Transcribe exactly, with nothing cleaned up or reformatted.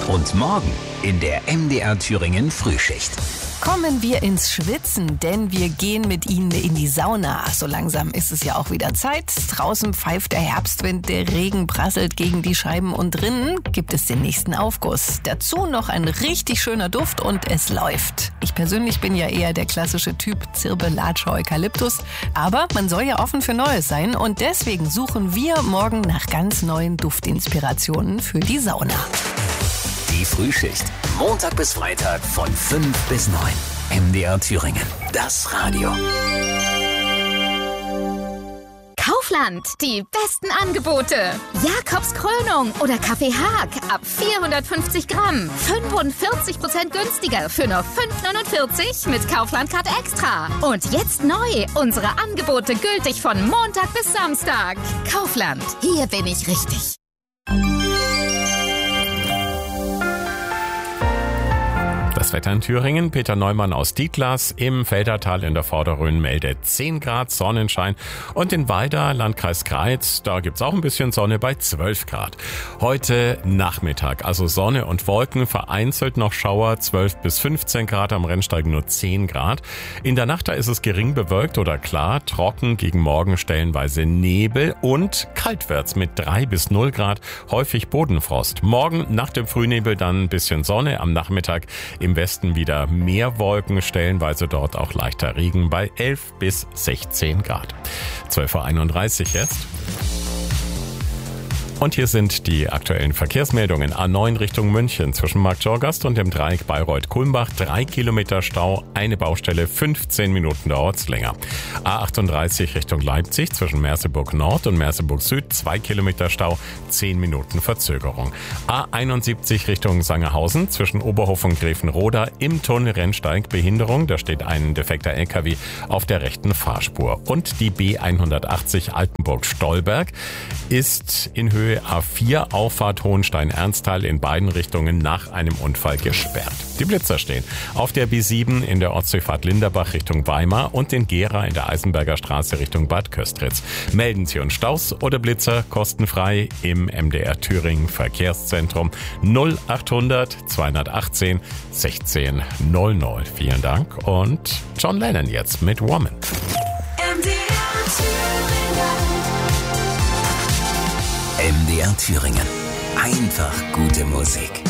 Und morgen in der M D R Thüringen Frühschicht. Kommen wir ins Schwitzen, denn wir gehen mit Ihnen in die Sauna. So langsam ist es ja auch wieder Zeit. Draußen pfeift der Herbstwind, der Regen prasselt gegen die Scheiben und drinnen gibt es den nächsten Aufguss. Dazu noch ein richtig schöner Duft und es läuft. Ich persönlich bin ja eher der klassische Typ Zirbe, Latsche, Eukalyptus. Aber man soll ja offen für Neues sein und deswegen suchen wir morgen nach ganz neuen Duftinspirationen für die Sauna. Die Frühschicht. Montag bis Freitag von fünf bis neun. M D R Thüringen. Das Radio. Kaufland. Die besten Angebote. Jakobs Krönung oder Kaffee Haag. Ab vierhundertfünfzig Gramm. fünfundvierzig Prozent günstiger für nur fünf neunundvierzig mit Kaufland-Card Extra. Und jetzt neu. Unsere Angebote gültig von Montag bis Samstag. Kaufland. Hier bin ich richtig. Das Wetter in Thüringen, Peter Neumann aus Dietlas. Im Feldertal in der Vorderrhön meldet zehn Grad Sonnenschein und in Weida, Landkreis Greiz, da gibt's auch ein bisschen Sonne bei zwölf Grad. Heute Nachmittag, also Sonne und Wolken, vereinzelt noch Schauer, zwölf bis fünfzehn Grad, am Rennsteig nur zehn Grad. In der Nacht, da ist es gering bewölkt oder klar, trocken, gegen Morgen stellenweise Nebel und kalt wird's mit drei bis null Grad, häufig Bodenfrost. Morgen nach dem Frühnebel dann ein bisschen Sonne, am Nachmittag im Westen wieder mehr Wolken, stellenweise dort auch leichter Regen bei elf bis sechzehn Grad. zwölf Uhr einunddreißig jetzt. Und hier sind die aktuellen Verkehrsmeldungen. A neun Richtung München zwischen Marktschorgast und dem Dreieck Bayreuth-Kulmbach. Drei Kilometer Stau, eine Baustelle, fünfzehn Minuten dauert's länger. A achtunddreißig Richtung Leipzig zwischen Merseburg Nord und Merseburg Süd. Zwei Kilometer Stau, zehn Minuten Verzögerung. A einundsiebzig Richtung Sangerhausen zwischen Oberhof und Grevenroda. Im Tunnel Rennsteig Behinderung. Da steht ein defekter L K W auf der rechten Fahrspur. Und die B hundertachtzig Altenburg-Stolberg ist in Höhe A vier, Auffahrt Hohenstein-Ernsthal in beiden Richtungen nach einem Unfall gesperrt. Die Blitzer stehen auf der B sieben in der Ostseefahrt Linderbach Richtung Weimar und in Gera in der Eisenberger Straße Richtung Bad Köstritz. Melden Sie uns Staus oder Blitzer kostenfrei im M D R Thüringen Verkehrszentrum null achthundert zweihundertachtzehn sechzehn null null. Vielen Dank und John Lennon jetzt mit Woman. M D R Thüringen. M D R Thüringen. Einfach gute Musik.